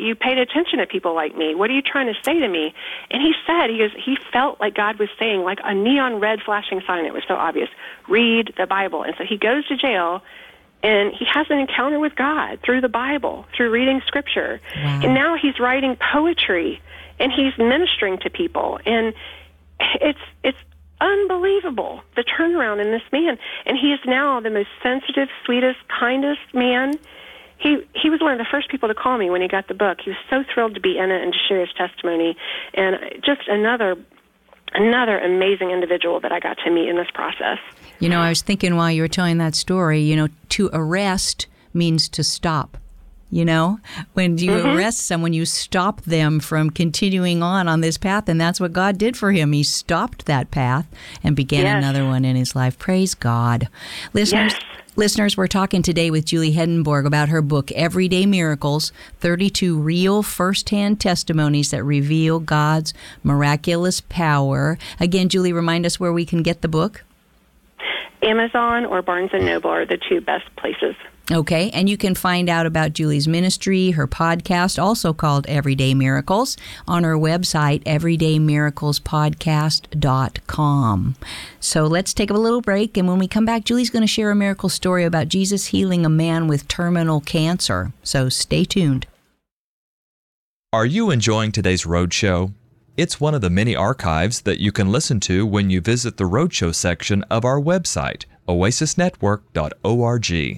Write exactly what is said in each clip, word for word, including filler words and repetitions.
you paid attention to people like me? What are you trying to say to me? And he said, he goes, he felt like God was saying, like a neon red flashing sign. It was so obvious. Read the Bible. And so he goes to jail, and he has an encounter with God through the Bible, through reading Scripture. Wow. And now he's writing poetry, and he's ministering to people. And it's it's unbelievable, the turnaround in this man. And he is now the most sensitive, sweetest, kindest man. He he was one of the first people to call me when he got the book. He was so thrilled to be in it and to share his testimony. And just another another amazing individual that I got to meet in this process. You know, I was thinking while you were telling that story, you know, to arrest means to stop. You know, when you mm-hmm. arrest someone, you stop them from continuing on on this path. And that's what God did for him. He stopped that path and began yes. another one in his life. Praise God. Listeners, yes. listeners, we're talking today with Julie Hedenborg about her book, Everyday Miracles, thirty-two Real First-Hand Testimonies That Reveal God's Miraculous Power. Again, Julie, remind us where we can get the book. Amazon or Barnes and Noble are the two best places. Okay, and you can find out about Julie's ministry, her podcast, also called Everyday Miracles, on her website, everyday miracles podcast dot com. So let's take a little break, and when we come back, Julie's going to share a miracle story about Jesus healing a man with terminal cancer. So stay tuned. Are you enjoying today's Roadshow? It's one of the many archives that you can listen to when you visit the Roadshow section of our website, oasis network dot org.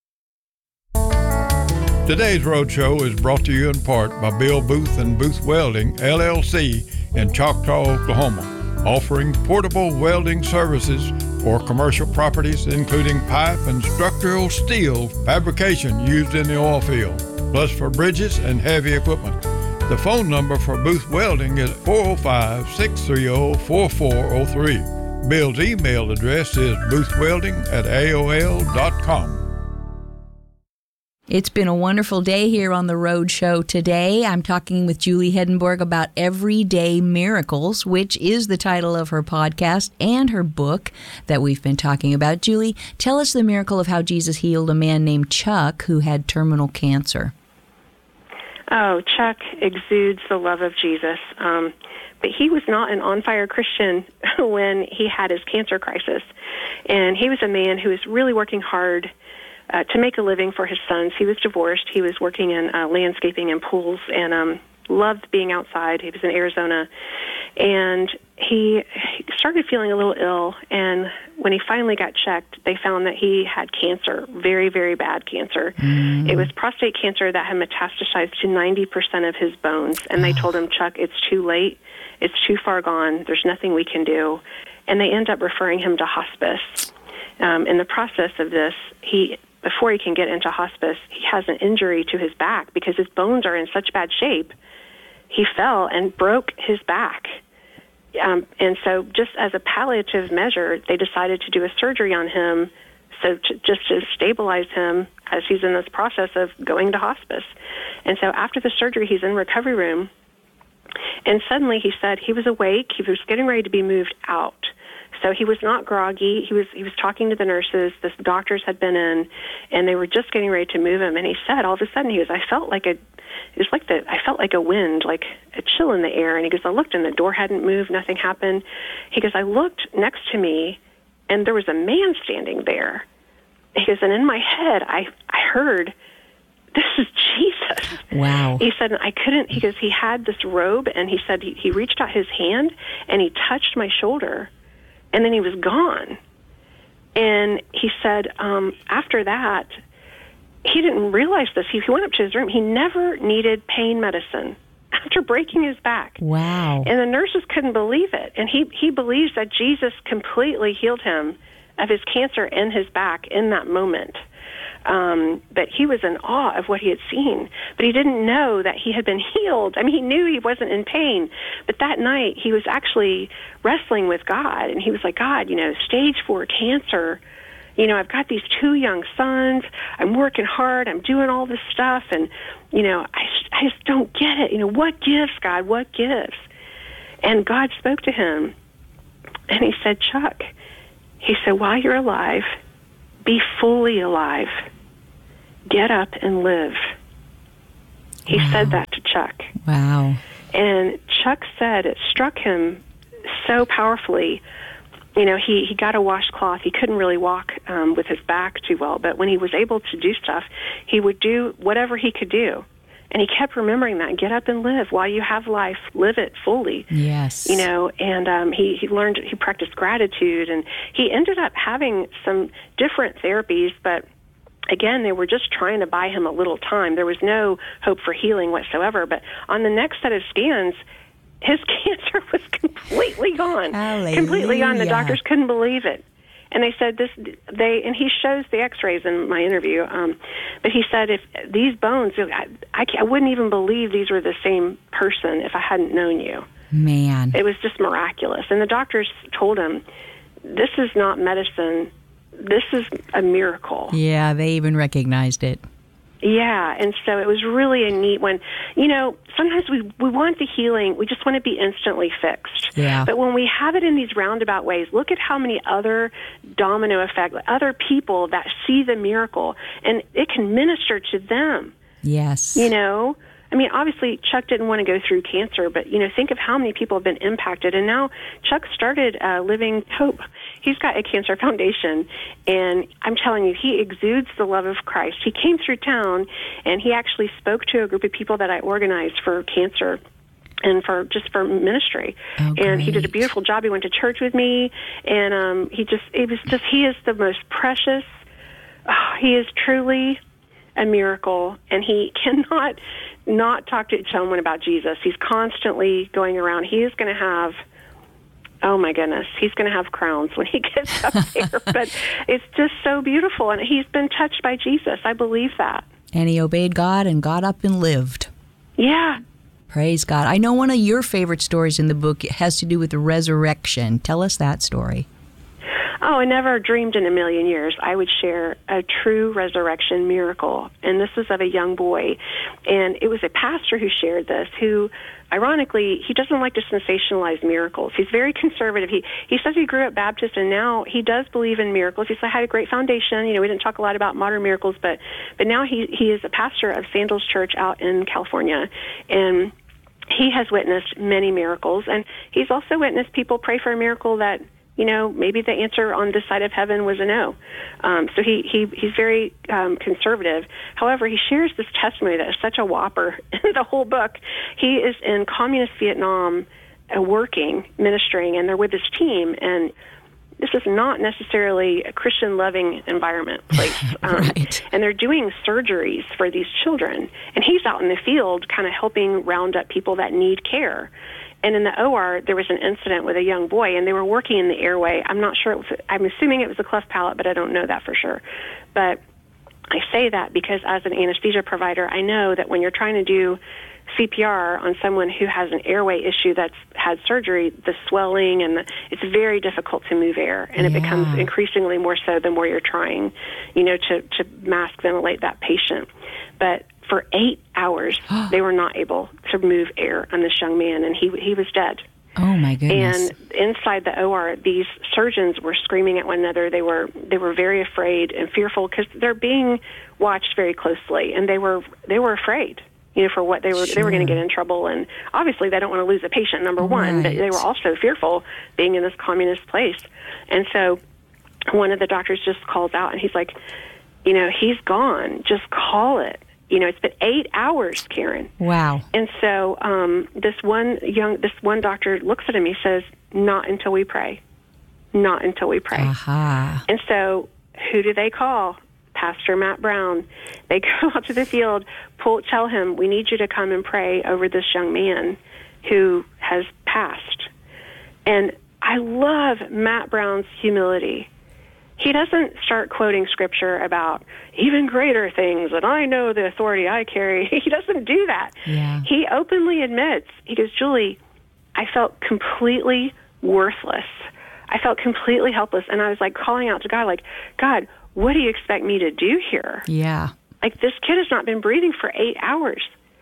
Today's Roadshow is brought to you in part by Bill Booth and Booth Welding, L L C, in Choctaw, Oklahoma, offering portable welding services for commercial properties, including pipe and structural steel fabrication used in the oil field, plus for bridges and heavy equipment. The phone number for Booth Welding is four oh five, six three oh, four four oh three. Bill's email address is boothwelding at A O L dot com. It's been a wonderful day here on the Road Show today. I'm talking with Julie Hedenborg about Everyday Miracles, which is the title of her podcast and her book that we've been talking about. Julie, tell us the miracle of how Jesus healed a man named Chuck who had terminal cancer. Oh, Chuck exudes the love of Jesus. Um, but he was not an on-fire Christian when he had his cancer crisis. And he was a man who was really working hard Uh, to make a living for his sons. He was divorced. He was working in uh, landscaping and pools and um, loved being outside. He was in Arizona. And he, he started feeling a little ill. And when he finally got checked, they found that he had cancer, very, very bad cancer. Mm. It was prostate cancer that had metastasized to ninety percent of his bones. And they told him, Chuck, it's too late. It's too far gone. There's nothing we can do. And they end up referring him to hospice. Um, in the process of this, he... before he can get into hospice, he has an injury to his back because his bones are in such bad shape. He fell and broke his back. Um, and so just as a palliative measure, they decided to do a surgery on him so to, just to stabilize him as he's in this process of going to hospice. And so after the surgery, he's in recovery room, and suddenly he said he was awake. He was getting ready to be moved out. So he was not groggy. He was he was talking to the nurses. The doctors had been in, and they were just getting ready to move him. And he said, all of a sudden, he goes, I felt like a, it was like the, I felt like a wind, like a chill in the air. And he goes, I looked, and the door hadn't moved. Nothing happened. He goes, I looked next to me, and there was a man standing there. He goes, and in my head, I I heard, this is Jesus. Wow. He said, I couldn't. He goes, he had this robe, and he said he, he reached out his hand, and he touched my shoulder. And then he was gone. And he said um, after that, he didn't realize this. He, he went up to his room. He never needed pain medicine after breaking his back. Wow. And the nurses couldn't believe it. And he, he believes that Jesus completely healed him of his cancer in his back in that moment. Um, but he was in awe of what he had seen. But he didn't know that he had been healed. I mean, he knew he wasn't in pain. But that night, he was actually wrestling with God. And he was like, God, you know, stage four cancer. You know, I've got these two young sons. I'm working hard. I'm doing all this stuff. And, you know, I, I just don't get it. You know, what gives, God? What gives? And God spoke to him. And he said, Chuck, he said, while you're alive, be fully alive. Get up and live. He wow. said that Chuck. Wow. And Chuck said it struck him so powerfully. You know, he, he got a washcloth. He couldn't really walk um, with his back too well, but when he was able to do stuff, he would do whatever he could do. And he kept remembering that. Get up and live. While you have life, live it fully. Yes. You know, and um, he, he learned, he practiced gratitude, and he ended up having some different therapies, but again, they were just trying to buy him a little time. There was no hope for healing whatsoever. But on the next set of scans, his cancer was completely gone. Hallelujah. Completely gone. The doctors couldn't believe it. And they said this, they, and he shows the x-rays in my interview, um, but he said if these bones, I, I, I wouldn't even believe these were the same person if I hadn't known you. Man. It was just miraculous. And the doctors told him, this is not medicine. This is a miracle. Yeah, they even recognized it. Yeah, and so it was really a neat one. You know, sometimes we, we want the healing, we just want to be instantly fixed. Yeah. But when we have it in these roundabout ways, look at how many other domino effect, other people that see the miracle, and it can minister to them. Yes. You know? I mean, obviously, Chuck didn't want to go through cancer, but, you know, think of how many people have been impacted. And now Chuck started uh, Living Hope. He's got a cancer foundation, and I'm telling you, he exudes the love of Christ. He came through town, and he actually spoke to a group of people that I organized for cancer and for just for ministry. Oh, and he did a great. beautiful job. He went to church with me, and um, he just, it was just, he is the most precious. Oh, he is truly a miracle, and he cannot not talk to someone about Jesus. He's constantly going around. He is going to have, oh my goodness, he's going to have crowns when he gets up there. But it's just so beautiful, and he's been touched by Jesus. I believe that. And he obeyed God and got up and lived. Yeah. Praise God. I know one of your favorite stories in the book has to do with the resurrection. Tell us that story. Oh, I never dreamed in a million years I would share a true resurrection miracle. And this was of a young boy. And it was a pastor who shared this, who, ironically, he doesn't like to sensationalize miracles. He's very conservative. He he says he grew up Baptist, and now he does believe in miracles. He said, I had a great foundation. You know, we didn't talk a lot about modern miracles, but, but now he, he is a pastor of Sandals Church out in California. And he has witnessed many miracles. And he's also witnessed people pray for a miracle that, you know, maybe the answer on this side of heaven was a no. Um, so he, he he's very um, conservative. However, he shares this testimony that is such a whopper in the whole book. He is in communist Vietnam uh, working, ministering, and they're with his team, and this is not necessarily a Christian-loving environment place. Um, right. And they're doing surgeries for these children, and he's out in the field kind of helping round up people that need care. And in the O R, there was an incident with a young boy, and they were working in the airway. I'm not sure. It was, I'm assuming it was a cleft palate, but I don't know that for sure. But I say that because as an anesthesia provider, I know that when you're trying to do C P R on someone who has an airway issue that's had surgery, the swelling, and the, it's very difficult to move air, and Yeah. it becomes increasingly more so the more you're trying, you know, to, to mask ventilate that patient. But for eight hours, they were not able to move air on this young man, and he he was dead. Oh, my goodness. And inside the O R, these surgeons were screaming at one another. They were they were very afraid and fearful because they're being watched very closely, and they were they were afraid, you know, for what they were Sure. they were going to get in trouble. And obviously, they don't want to lose a patient. Number one, but Right. they were also fearful being in this communist place. And so, one of the doctors just calls out, and he's like, you know, he's gone. Just call it. You know, it's been eight hours, Karen. Wow. And so um, this one young, this one doctor looks at him. He says, "Not until we pray. Not until we pray." Aha. And so, who do they call? Pastor Matt Brown. They go out to the field, pull, tell him, "We need you to come and pray over this young man who has passed." And I love Matt Brown's humility. He doesn't start quoting scripture about even greater things, and I know the authority I carry. He doesn't do that. Yeah. He openly admits, he goes, "Julie, I felt completely worthless. I felt completely helpless." And I was like calling out to God, like, "God, what do you expect me to do here? Yeah. Like, this kid has not been breathing for eight hours.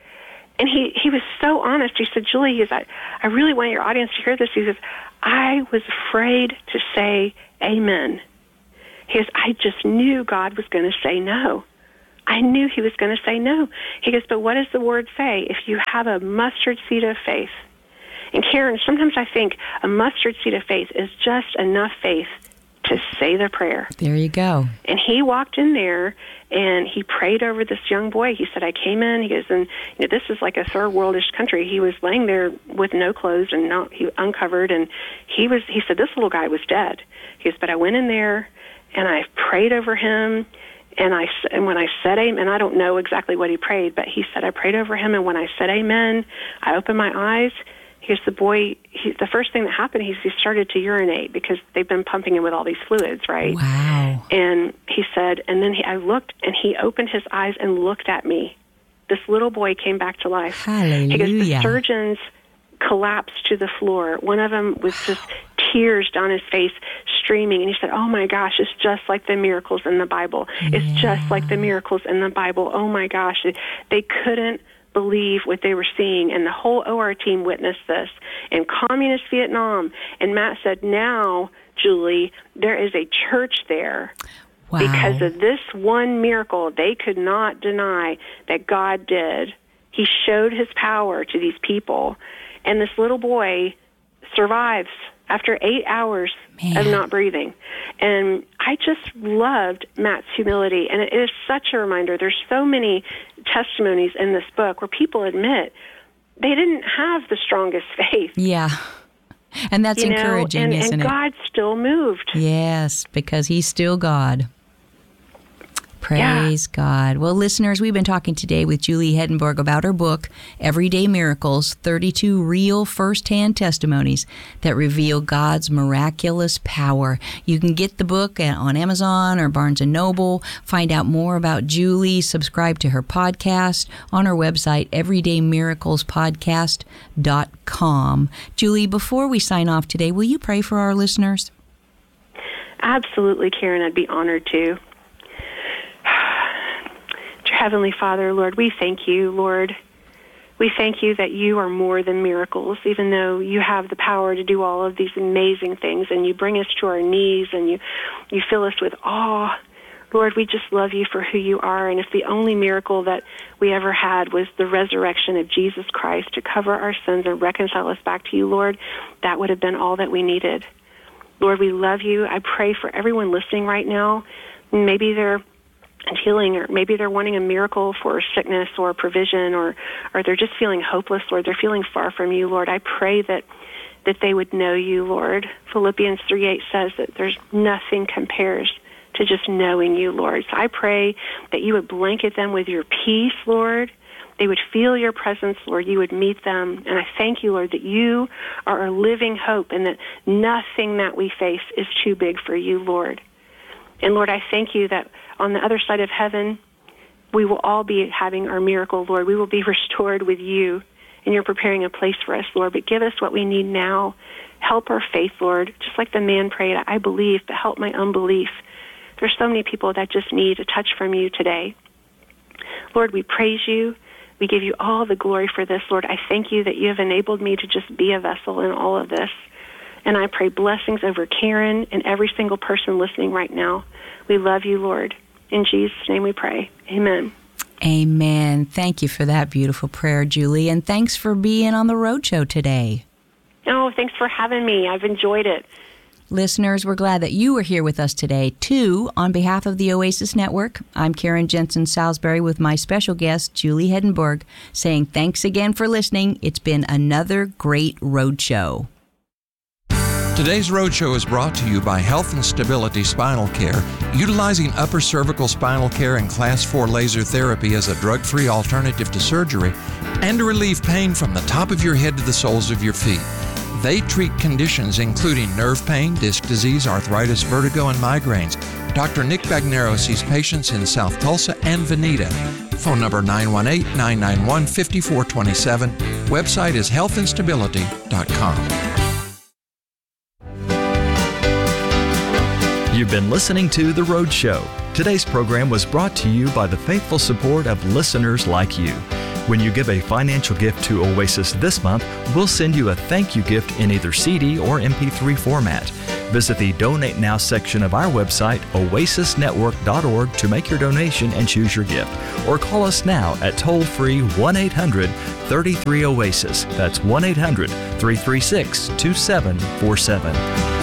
And he, he was so honest. He said, "Julie, he said, I really want your audience to hear this." He says, "I was afraid to say amen. He goes, I just knew God was going to say no. I knew he was going to say no. He goes, but what does the word say? If you have a mustard seed of faith. And Karen, sometimes I think a mustard seed of faith is just enough faith to say the prayer. There you go. And he walked in there and he prayed over this young boy. He said, I came in. He goes, and you know, this is like a third worldish country. He was laying there with no clothes and not he uncovered. And he was. He said, this little guy was dead. He goes, but I went in there and I prayed over him. And I and when I said amen, I don't know exactly what he prayed, but he said I prayed over him. And when I said amen, I opened my eyes. Here's the boy. He, the first thing that happened, he, he started to urinate because they've been pumping him with all these fluids, right? Wow. And he said, and then he, I looked, and he opened his eyes and looked at me. This little boy came back to life. Hallelujah. He goes, the surgeons collapsed to the floor. One of them was just tears down his face, streaming, and he said, oh my gosh, it's just like the miracles in the Bible. It's yeah. just like the miracles in the Bible. Oh my gosh. They couldn't believe what they were seeing, and the whole O R team witnessed this in communist Vietnam. And Matt said, now, Julie, there is a church there. Wow. Because of this one miracle, they could not deny that God did. He showed his power to these people, and this little boy survives after eight hours Man. of not breathing. And I just loved Matt's humility, and it is such a reminder. There's so many testimonies in this book where people admit they didn't have the strongest faith. Yeah. And that's you know? encouraging, and, isn't and it? And God still moved. Yes, because he's still God. Praise yeah. God. Well, listeners, we've been talking today with Julie Hedenberg about her book, Everyday Miracles, thirty-two Real First-Hand Testimonies That Reveal God's Miraculous Power. You can get the book on Amazon or Barnes and Noble. Find out more about Julie. Subscribe to her podcast on her website, everyday miracles podcast dot com. Julie, before we sign off today, will you pray for our listeners? Absolutely, Karen. I'd be honored to. Heavenly Father, Lord, we thank you, Lord. We thank you that you are more than miracles, even though you have the power to do all of these amazing things, and you bring us to our knees, and you, you fill us with awe. Lord, we just love you for who you are, and if the only miracle that we ever had was the resurrection of Jesus Christ to cover our sins and reconcile us back to you, Lord, that would have been all that we needed. Lord, we love you. I pray for everyone listening right now. Maybe they're healing, or maybe they're wanting a miracle for sickness or provision, or, or they're just feeling hopeless, Lord. They're feeling far from you, Lord. I pray that, that they would know you, Lord. Philippians three eight says that there's nothing compares to just knowing you, Lord. So I pray that you would blanket them with your peace, Lord. They would feel your presence, Lord. You would meet them. And I thank you, Lord, that you are a living hope and that nothing that we face is too big for you, Lord. And Lord, I thank you that on the other side of heaven, we will all be having our miracle, Lord. We will be restored with you, and you're preparing a place for us, Lord. But give us what we need now. Help our faith, Lord. Just like the man prayed, I believe, but help my unbelief. There's so many people that just need a touch from you today. Lord, we praise you. We give you all the glory for this, Lord. I thank you that you have enabled me to just be a vessel in all of this. And I pray blessings over Karen and every single person listening right now. We love you, Lord. In Jesus' name we pray. Amen. Amen. Thank you for that beautiful prayer, Julie. And thanks for being on the Roadshow today. Oh, thanks for having me. I've enjoyed it. Listeners, we're glad that you were here with us today, too. On behalf of the Oasis Network, I'm Karen Jensen Salisbury with my special guest, Julie Hedenberg, saying thanks again for listening. It's been another great Roadshow. Today's Roadshow is brought to you by Health and Stability Spinal Care, utilizing upper cervical spinal care and class four laser therapy as a drug-free alternative to surgery, and to relieve pain from the top of your head to the soles of your feet. They treat conditions including nerve pain, disc disease, arthritis, vertigo, and migraines. Doctor Nick Bagnero sees patients in South Tulsa and Veneta. Phone number nine one eight, nine nine one, five four two seven. Website is health and stability dot com. You've been listening to The Roadshow. Today's program was brought to you by the faithful support of listeners like you. When you give a financial gift to Oasis this month, we'll send you a thank you gift in either C D or M P three format. Visit the Donate Now section of our website, oasis network dot org, to make your donation and choose your gift. Or call us now at toll-free one eight hundred thirty-three OASIS. That's one eight hundred three three six two seven four seven.